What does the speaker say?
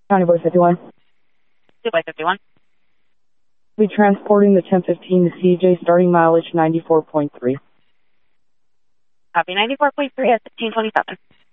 County Boy 51. 2 by 51. We'll be transporting the 1015 to CJ, starting mileage 94.3. Copy 94.3 at 1627.